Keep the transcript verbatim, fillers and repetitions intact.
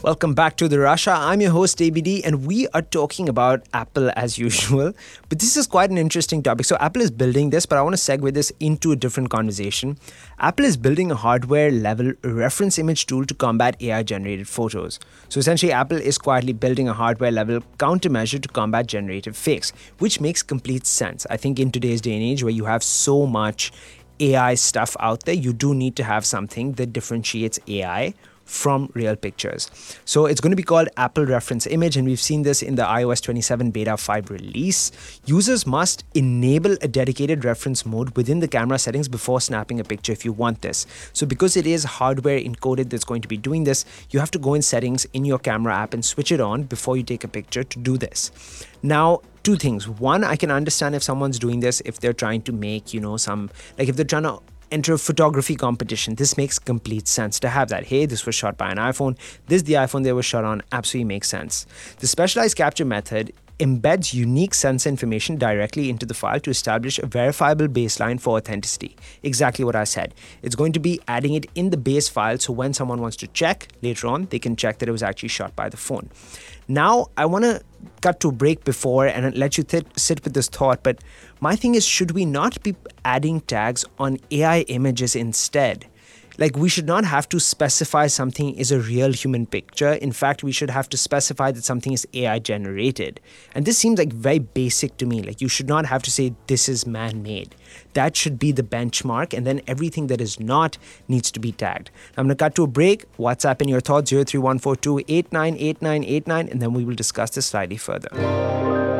Welcome back to The Russia. I'm your host, A B D, and we are talking about Apple as usual. But this is quite an interesting topic. So, Apple is building this, but I want to segue this into a different conversation. Apple is building a hardware level reference image tool to combat A I generated photos. So, essentially, Apple is quietly building a hardware level countermeasure to combat generative fakes, which makes complete sense. I think in today's day and age, where you have so much A I stuff out there, you do need to have something that differentiates A I from real pictures. So it's going to be called Apple Reference Image, and we've seen this in the i O S twenty-seven Beta five release. Users must enable a dedicated reference mode within the camera settings before snapping a picture if you want this. So because it is hardware encoded that's going to be doing this, you have to go in settings in your camera app and switch it on before you take a picture to do this. Now, two things. One, I can understand if someone's doing this, if they're trying to make, you know, some, like if they're trying to enter a photography competition. This makes complete sense to have that. Hey, this was shot by an iPhone. This is the iPhone they were shot on. Absolutely makes sense. The specialized capture method embeds unique sensor information directly into the file to establish a verifiable baseline for authenticity. Exactly what I said. It's going to be adding it in the base file, so when someone wants to check later on, they can check that it was actually shot by the phone. Now, I want to cut to a break before and let you th- sit with this thought, but my thing is, should we not be adding tags on A I images instead? Like, we should not have to specify something is a real human picture. In fact, we should have to specify that something is A I generated. And this seems like very basic to me. Like, you should not have to say this is man-made. That should be the benchmark, and then everything that is not needs to be tagged. I'm going to cut to a break. WhatsApp in your thoughts, zero three one four two eight nine eight nine eight nine, and then we will discuss this slightly further.